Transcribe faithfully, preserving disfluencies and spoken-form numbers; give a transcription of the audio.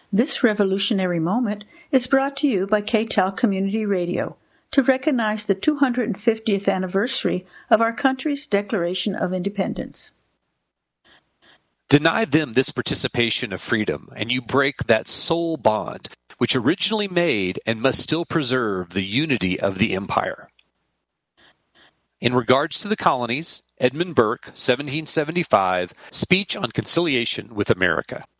This revolutionary moment is brought to you by K T A L Community Radio to recognize the two hundred fiftieth anniversary of our country's Declaration of Independence. Deny them this participation of freedom, and you break that soul bond which originally made and must still preserve the unity of the empire. In regards to the colonies, Edmund Burke, seventeen seventy-five, Speech on Conciliation with America.